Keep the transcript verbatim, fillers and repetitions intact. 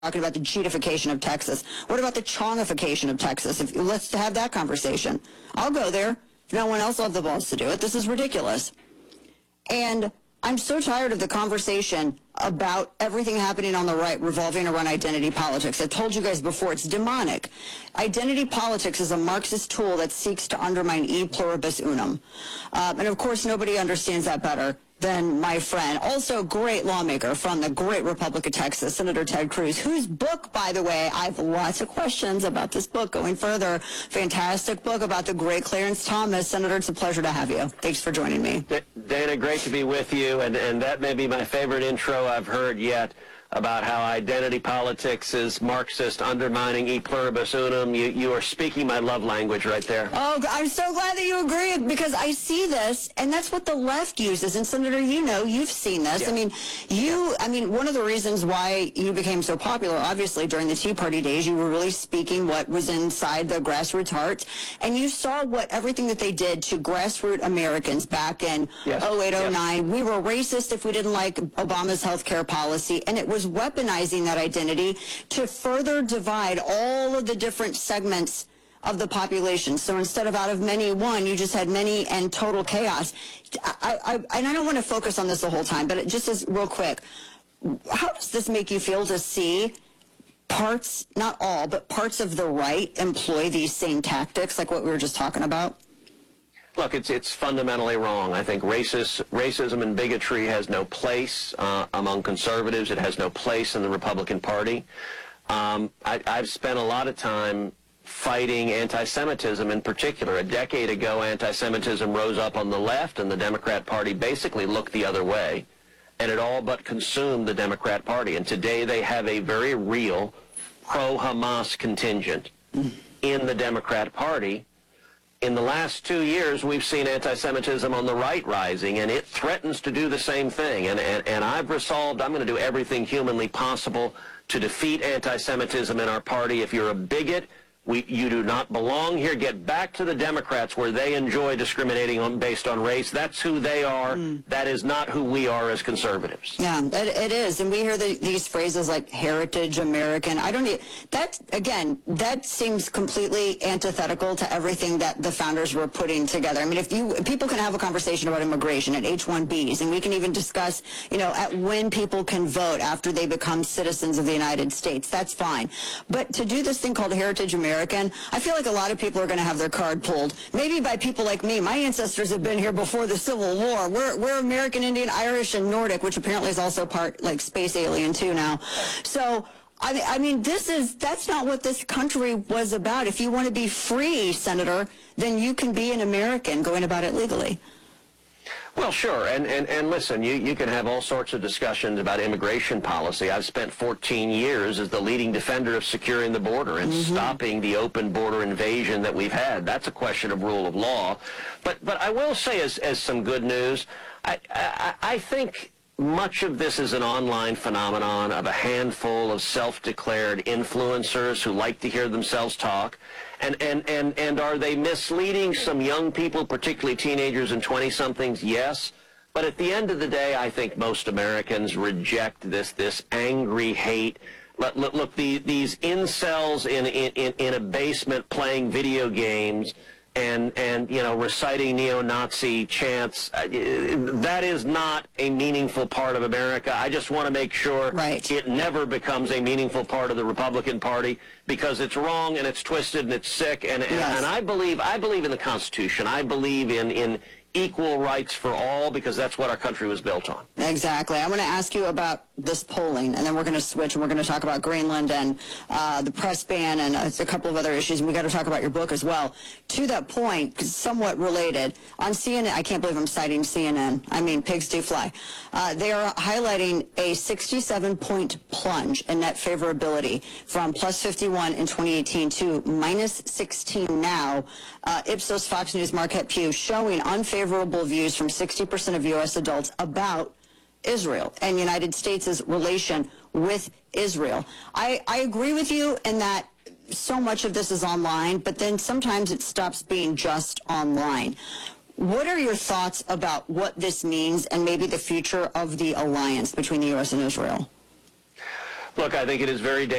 talking about the Cheatification of Texas. What about the Chongification of Texas? If, let's have that conversation. I'll go there. If no one else will have the balls to do it. This is ridiculous. And I'm so tired of the conversation about everything happening on the right revolving around identity politics. I told you guys before, it's demonic. Identity politics is a Marxist tool that seeks to undermine e pluribus unum. Um, and of course, nobody understands that better than my friend, also great lawmaker from the great Republic of Texas, Senator Ted Cruz, whose book, by the way, I have lots of questions about this book going further. Fantastic book about the great Clarence Thomas. Senator, it's a pleasure to have you. Thanks for joining me. Dana, great to be with you, and, and that may be my favorite intro I've heard yet about how identity politics is Marxist, undermining e pluribus unum. You, you are speaking my love language right there. Oh, I'm so glad that you agree, because I see this, and that's what the left uses. And Senator, you know, you've seen this. Yeah. I mean, you, I mean, one of the reasons why you became so popular, obviously, during the Tea Party days, you were really speaking what was inside the grassroots heart, and you saw what everything that they did to grassroots Americans back in yes. oh eight, oh nine. Yes. We were racist if we didn't like Obama's health care policy, and it was weaponizing that identity to further divide all of the different segments of the population. So instead of out of many one, you just had many and total chaos. I, I, and I don't want to focus on this the whole time, but it just is real quick. How does this make you feel to see parts, not all, but parts of the right employ these same tactics, like what we were just talking about? Look, it's it's fundamentally wrong. I think racist, racism and bigotry has no place uh, among conservatives. It has no place in the Republican Party. Um, I, I've spent a lot of time fighting anti-Semitism in particular. A decade ago, anti-Semitism rose up on the left, and the Democrat Party basically looked the other way, and it all but consumed the Democrat Party. And today they have a very real pro-Hamas contingent in the Democrat Party. In the last two years, we've seen anti-Semitism on the right rising, and it threatens to do the same thing. And, and, and I've resolved I'm going to do everything humanly possible to defeat anti-Semitism in our party. If you're a bigot, we, you do not belong here. Get back to the Democrats, where they enjoy discriminating on, based on race. That's who they are. Mm. That is not who we are as conservatives. Yeah, it, it is. And we hear the, these phrases like heritage American. I don't need that. Again, that seems completely antithetical to everything that the founders were putting together. I mean, if you people can have a conversation about immigration and H one Bs, and we can even discuss, you know, at when people can vote after they become citizens of the United States. That's fine. But to do this thing called heritage American, American, I feel like a lot of people are going to have their card pulled. Maybe by people like me. My ancestors have been here before the Civil War. We're, we're American, Indian, Irish, and Nordic, which apparently is also part, like, space alien, too, now. So, I mean, I mean, this is, that's not what this country was about. If you want to be free, Senator, then you can be an American going about it legally. Well, sure, and, and, and listen, you, you can have all sorts of discussions about immigration policy. I've spent fourteen years as the leading defender of securing the border and mm-hmm. stopping the open border invasion that we've had. That's a question of rule of law. But, but I will say, as, as some good news, I, I, I think much of this is an online phenomenon of a handful of self-declared influencers who like to hear themselves talk. And, and, and, and are they misleading some young people, particularly teenagers and twenty-somethings? Yes. But at the end of the day, I think most Americans reject this, this angry hate. Look, look, look the, these incels in, in, in a basement playing video games and, and you know, reciting neo-Nazi chants, uh, that is not a meaningful part of America. I just want to make sure right. it never becomes a meaningful part of the Republican Party, because it's wrong and it's twisted and it's sick. And, and, yes. and I believe I believe in the Constitution. I believe in, in equal rights for all, because that's what our country was built on. Exactly. I want to ask you about this polling, and then we're going to switch, and we're going to talk about Greenland and uh, the press ban and uh, a couple of other issues, and we got to talk about your book as well. To that point, somewhat related, on C N N, I can't believe I'm citing C N N. I mean, pigs do fly. Uh, they are highlighting a sixty-seven point plunge in net favorability from plus fifty-one in twenty eighteen to minus sixteen now. Uh, Ipsos Fox News Marquette Pew showing unfavorable views from sixty percent of U S adults about Israel and United States' relation with Israel. I, I agree with you in that so much of this is online, but then sometimes it stops being just online. What are your thoughts about what this means and maybe the future of the alliance between the U S and Israel? Look, I think it is very dangerous.